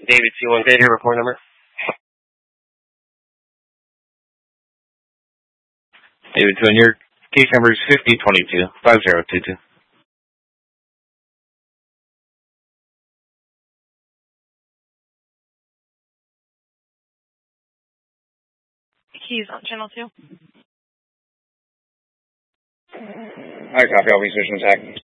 David C1 Vader, report number. David C1, your case number is 5022. He's on channel 2. Hi, copy. I'll be switching attack.